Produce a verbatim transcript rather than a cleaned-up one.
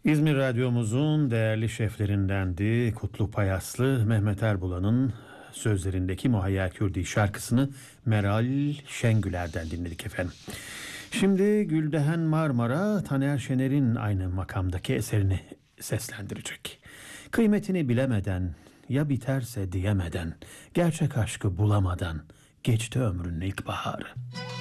İzmir Radyomuzun değerli şeflerindendi Kutlu Payaslı, Mehmet Erbulan'ın sözlerindeki Muhayyer Kürdi şarkısını Meral Şengüler'den dinledik efendim. Şimdi Gülden Marmara, Taner Şener'in aynı makamdaki eserini seslendirecek. Kıymetini bilemeden, ya biterse diyemeden, gerçek aşkı bulamadan geçti ömrünün ilkbaharı.